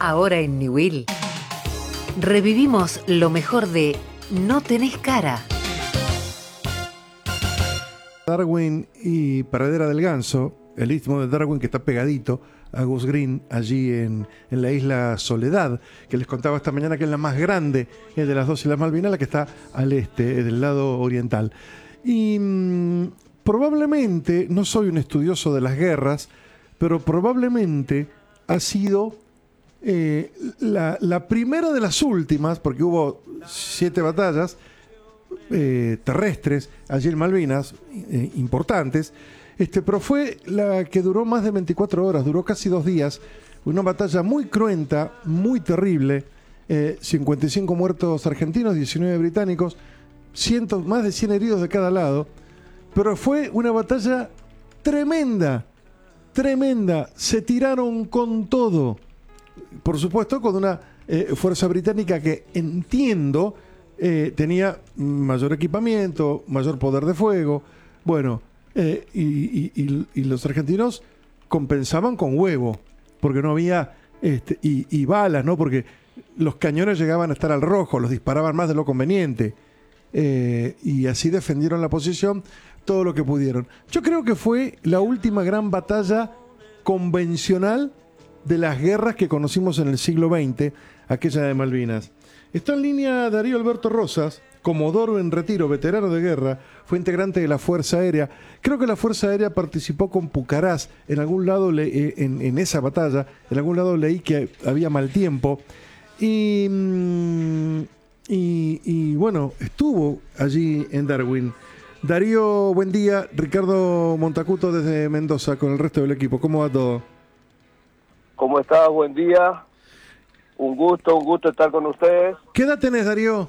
Ahora en Newell revivimos lo mejor de No tenés cara. Darwin y Pradera del Ganso, el istmo de Darwin que está pegadito a Goose Green, allí en la isla Soledad, que les contaba esta mañana que es la más grande de las dos islas Malvinas, la que está al este, del lado oriental. Y probablemente, no soy un estudioso de las guerras, pero probablemente ha sido la primera de las últimas, porque hubo 7 batallas terrestres allí en Malvinas, importantes, pero fue la que duró más de 24 horas, duró casi 2 días, una batalla muy cruenta, muy terrible, 55 muertos argentinos, 19 británicos, más de 100 heridos de cada lado, pero fue una batalla tremenda, tremenda, se tiraron con todo, por supuesto con una fuerza británica que entiendo tenía mayor equipamiento, mayor poder de fuego, bueno, y los argentinos compensaban con huevo, porque no había y balas, ¿no? Porque los cañones llegaban a estar al rojo, los disparaban más de lo conveniente, y así defendieron la posición todo lo que pudieron. Yo creo que fue la última gran batalla convencional de las guerras que conocimos en el siglo XX, aquella de Malvinas. Está en línea Darío Alberto Rosas, comodoro en retiro, veterano de guerra, fue integrante de la Fuerza Aérea. Creo que la Fuerza Aérea participó con Pucarás, en algún lado en esa batalla, en algún lado leí que había mal tiempo, y bueno, estuvo allí en Darwin. Darío, buen día. Ricardo Montacuto desde Mendoza con el resto del equipo. ¿Cómo va todo? ¿Cómo estás? Buen día. Un gusto estar con ustedes. ¿Qué edad tenés, Darío?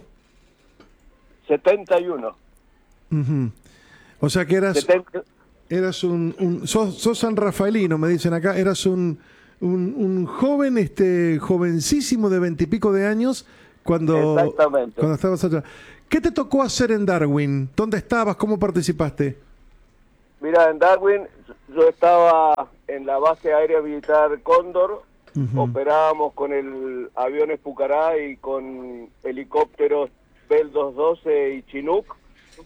71. Uh-huh. O sea que eras sos san rafaelino, me dicen acá, eras un joven, jovencísimo de 20 y pico de años cuando estabas allá. ¿Qué te tocó hacer en Darwin? ¿Dónde estabas? ¿Cómo participaste? Mira, en Darwin yo estaba en la base aérea militar Cóndor. Uh-huh. Operábamos con el aviones Pucará y con helicópteros Bell 212 y Chinook.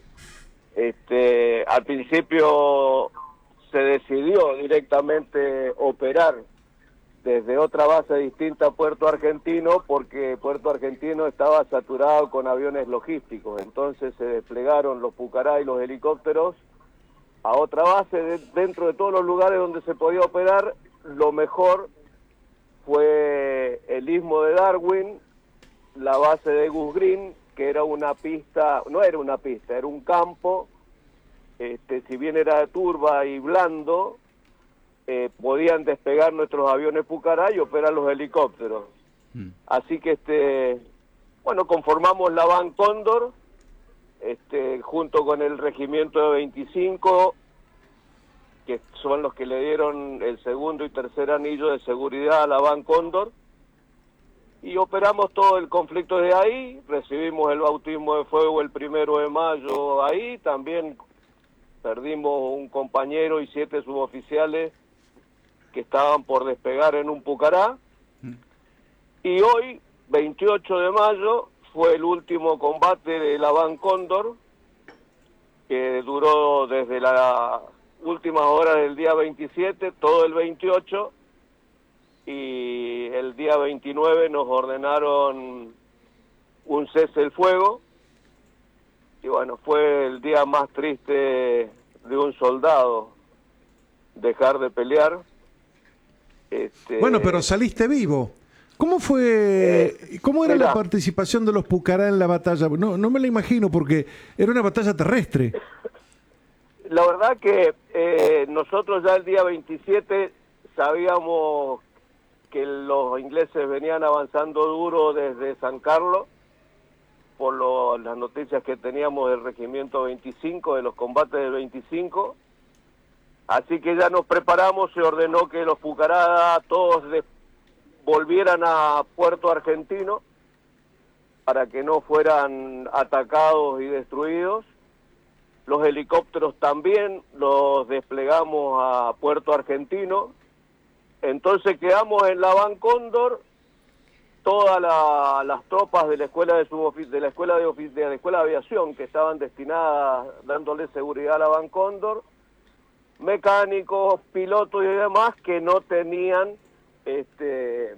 Al principio se decidió directamente operar desde otra base distinta a Puerto Argentino, porque Puerto Argentino estaba saturado con aviones logísticos. Entonces se desplegaron los Pucará y los helicópteros a otra base dentro de todos los lugares donde se podía operar. Lo mejor fue el istmo de Darwin, la base de Goose Green, que era una pista, no era una pista, era un campo, si bien era turba y blando, podían despegar nuestros aviones Pucará y operar los helicópteros. Así que, conformamos la Van Cóndor, junto con el regimiento de 25, que son los que le dieron el segundo y tercer anillo de seguridad a la Van Cóndor, y operamos todo el conflicto de ahí. Recibimos el bautismo de fuego el 1 de mayo ahí, también perdimos un compañero y 7 suboficiales que estaban por despegar en un Pucará, y hoy, 28 de mayo, fue el último combate de la Van Cóndor, que duró desde las últimas horas del día 27, todo el 28, y el día 29 nos ordenaron un cese el fuego, y bueno, fue el día más triste de un soldado, dejar de pelear. Bueno, pero saliste vivo. ¿Cómo fue? ¿Cómo era la participación de los Pucará en la batalla? No me la imagino, porque era una batalla terrestre. La verdad que nosotros ya el día 27 sabíamos que los ingleses venían avanzando duro desde San Carlos, por las noticias que teníamos del regimiento 25, de los combates del 25. Así que ya nos preparamos, se ordenó que los Pucará todos volvieran a Puerto Argentino para que no fueran atacados y destruidos. Los helicópteros también los desplegamos a Puerto Argentino. Entonces quedamos en la Van Cóndor todas las tropas de la escuela de la escuela de la escuela de aviación que estaban destinadas dándole seguridad a la Bancóndor, mecánicos, pilotos y demás que no tenían que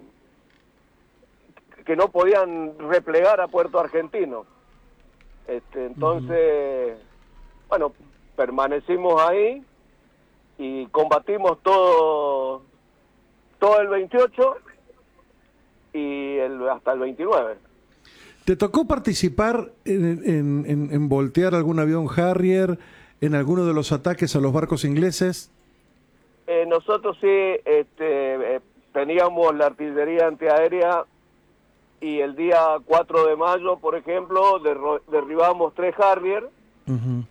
no podían replegar a Puerto Argentino. Entonces, bueno, permanecimos ahí y combatimos todo el 28 y hasta el 29. ¿Te tocó participar en voltear algún avión Harrier, en alguno de los ataques a los barcos ingleses? Nosotros sí teníamos la artillería antiaérea y el día 4 de mayo, por ejemplo, derribamos 3 Harrier. Uh-huh.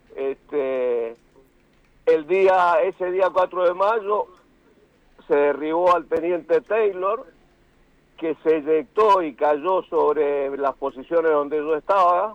Ese día 4 de mayo se derribó al teniente Taylor, que se eyectó y cayó sobre las posiciones donde yo estaba.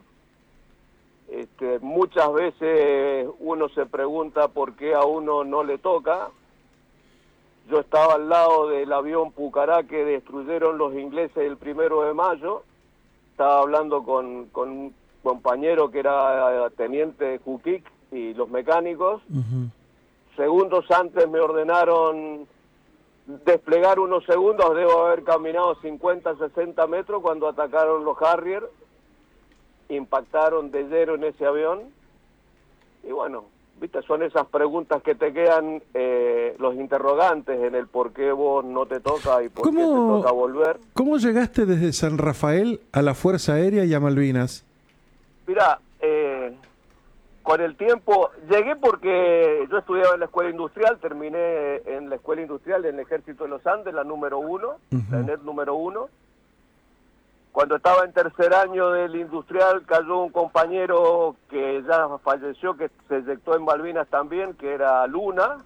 Muchas veces uno se pregunta por qué a uno no le toca. Yo estaba al lado del avión Pucará que destruyeron los ingleses el 1 de mayo. Estaba hablando con un compañero que era teniente Juquic y los mecánicos. Uh-huh. Segundos antes me ordenaron desplegar unos segundos, debo haber caminado 50, 60 metros cuando atacaron los Harrier, impactaron de lleno en ese avión, y bueno, viste, son esas preguntas que te quedan, los interrogantes en el por qué vos no te toca y por qué te toca volver. ¿Cómo llegaste desde San Rafael a la Fuerza Aérea y a Malvinas? Mirá, con el tiempo, llegué porque yo estudiaba en la escuela industrial, terminé en la escuela industrial en el Ejército de los Andes, la número 1, la ENET número 1. Cuando estaba en tercer año del industrial cayó un compañero que ya falleció, que se eyectó en Malvinas también, que era Luna.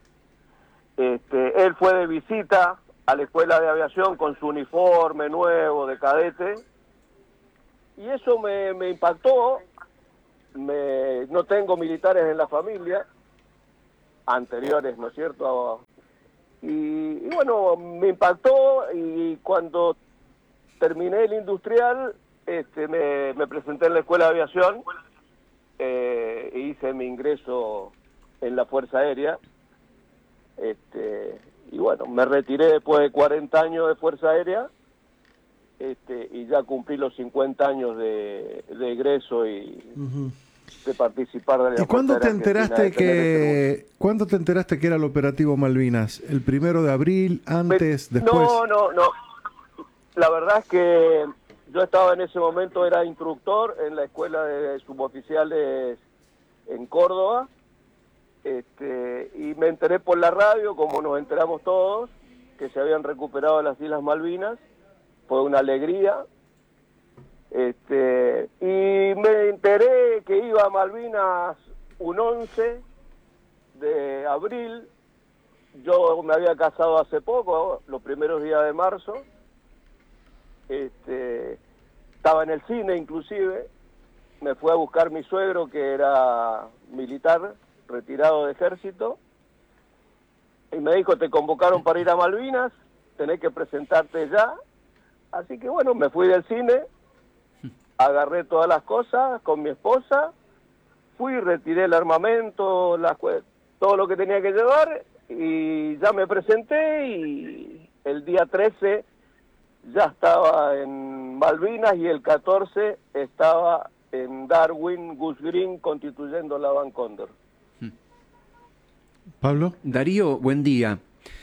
Él fue de visita a la escuela de aviación con su uniforme nuevo de cadete, y eso me impactó. No tengo militares en la familia, anteriores, ¿no es cierto? Y bueno, me impactó, y cuando terminé el industrial, me presenté en la escuela de aviación, e hice mi ingreso en la Fuerza Aérea, y bueno, me retiré después de 40 años de Fuerza Aérea, y ya cumplí los 50 años de egreso y de participar de la ¿Y cuándo te enteraste que era el operativo Malvinas? ¿El 1 de abril, antes, después? No. La verdad es que yo estaba en ese momento, era instructor en la escuela de suboficiales en Córdoba, y me enteré por la radio, como nos enteramos todos, que se habían recuperado las Islas Malvinas. Fue una alegría, y me enteré que iba a Malvinas un 11 de abril. Yo me había casado hace poco, los primeros días de marzo. Estaba en el cine inclusive, me fue a buscar mi suegro, que era militar, retirado de ejército, y me dijo: te convocaron para ir a Malvinas, tenés que presentarte ya. Así que bueno, me fui del cine, agarré todas las cosas con mi esposa, fui, retiré el armamento, todo lo que tenía que llevar, y ya me presenté, y el día 13 ya estaba en Malvinas, y el 14 estaba en Darwin, Goose Green, constituyendo la Bancóndor. Pablo. Darío, buen día.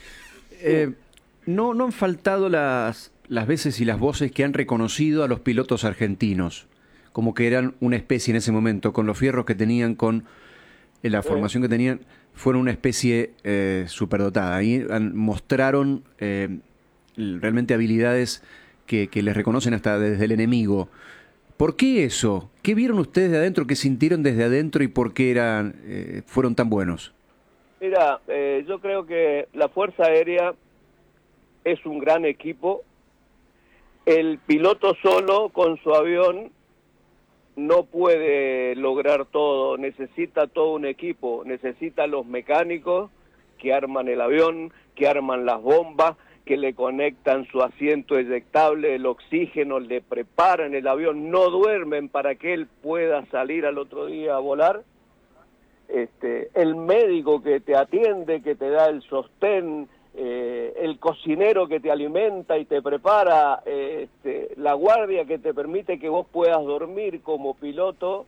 No han faltado las veces y las voces que han reconocido a los pilotos argentinos, como que eran una especie en ese momento, con los fierros que tenían, con la formación que tenían, fueron una especie superdotada. Ahí mostraron realmente habilidades que les reconocen hasta desde el enemigo. ¿Por qué eso? ¿Qué vieron ustedes de adentro, qué sintieron desde adentro, y por qué fueron tan buenos? Mira, yo creo que la Fuerza Aérea es un gran equipo. El piloto solo con su avión no puede lograr todo, necesita todo un equipo, necesita los mecánicos que arman el avión, que arman las bombas, que le conectan su asiento eyectable, el oxígeno, le preparan el avión, no duermen para que él pueda salir al otro día a volar. El médico que te atiende, que te da el sostén, el cocinero que te alimenta y te prepara, la guardia que te permite que vos puedas dormir como piloto,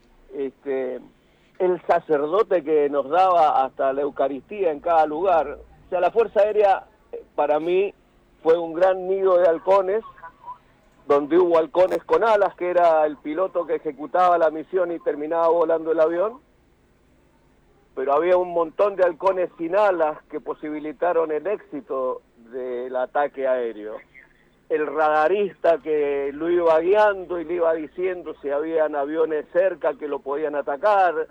el sacerdote que nos daba hasta la Eucaristía en cada lugar. O sea, la Fuerza Aérea para mí fue un gran nido de halcones, donde hubo halcones con alas, que era el piloto que ejecutaba la misión y terminaba volando el avión, pero había un montón de halcones sin alas que posibilitaron el éxito del ataque aéreo. El radarista que lo iba guiando y le iba diciendo si habían aviones cerca que lo podían atacar,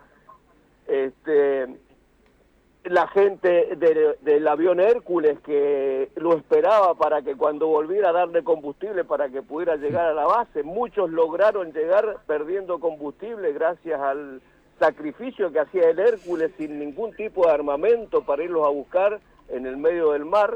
la gente del avión Hércules que lo esperaba para que cuando volviera a darle combustible para que pudiera llegar a la base. Muchos lograron llegar perdiendo combustible gracias al sacrificio que hacía el Hércules sin ningún tipo de armamento para irlos a buscar en el medio del mar.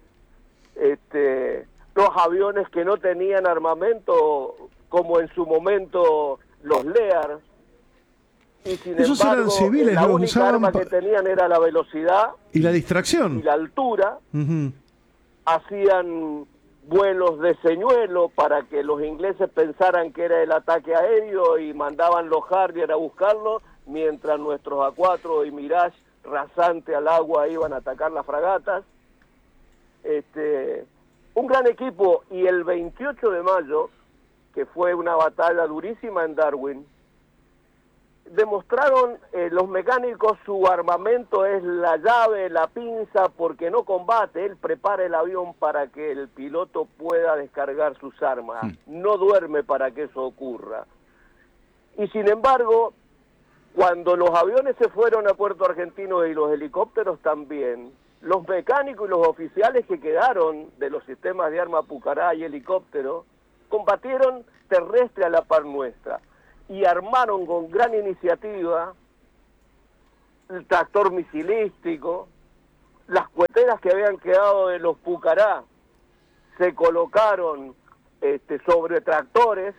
Los aviones que no tenían armamento, como en su momento los Lear, y sin Esos embargo, eran civiles, la los única usaban arma que tenían era la velocidad y la distracción. y la altura. Ujú. Hacían vuelos de señuelo para que los ingleses pensaran que era el ataque aéreo y mandaban los Harrier a buscarlo, mientras nuestros A4 y Mirage rasante al agua iban a atacar las fragatas. Un gran equipo, y el 28 de mayo, que fue una batalla durísima en Darwin, demostraron los mecánicos su armamento es la llave, la pinza, porque no combate, él prepara el avión para que el piloto pueda descargar sus armas, no duerme para que eso ocurra. Y sin embargo, cuando los aviones se fueron a Puerto Argentino y los helicópteros también, los mecánicos y los oficiales que quedaron de los sistemas de arma Pucará y helicóptero combatieron terrestre a la par nuestra y armaron con gran iniciativa el tractor misilístico, las cueteras que habían quedado de los Pucará se colocaron sobre tractores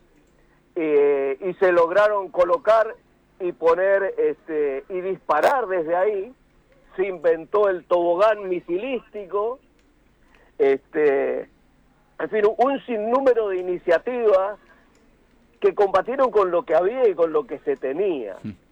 y se lograron colocar y poner y disparar desde ahí. Se inventó el tobogán misilístico, en fin, un sinnúmero de iniciativas que combatieron con lo que había y con lo que se tenía.